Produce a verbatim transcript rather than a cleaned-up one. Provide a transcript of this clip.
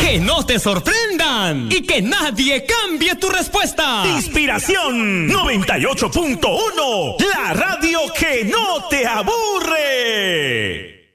Que no te sorprendan y que nadie cambie tu respuesta. Inspiración noventa y ocho punto uno, la radio que no te aburre.